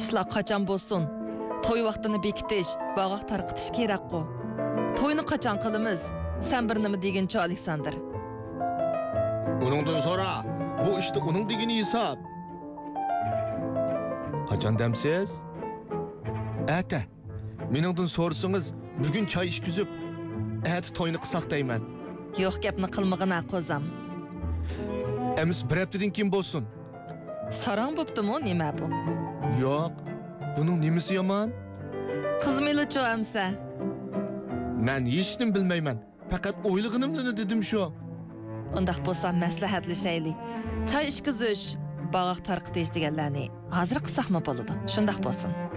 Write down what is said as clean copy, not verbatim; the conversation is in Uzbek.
ishlar qachon bo'lsin? To'y vaqtini bekitish, bog'oq tarqitish kerak-ku. To'yni qachon qilamiz? Sen bir nima deginchi, Aleksandr? Uningdan so'ra. Bu işte uning degini hisob. Qachon demsiz? Ata. Meningdan so'rsangiz, bugun choy ishkizib, ati to'yni qilsaq deyman. Yo'q gapni qilmag'ina qo'zam. Emis bir haftadan keyin bo'lsin. Sarang bo'ptimi, nima bu? Yo'q. Buning nimasi yomon? Qizmeli-chu amsa. Men hech nim bilmayman. Faqat o'ylig'inimni dedim shu. Undaq bo'lsa maslahatlashaylik. Choy ishkizish, bog'oq tarqitish deganlarni hozir qilsaqmi bo'ladi? Shundaq bo'lsin.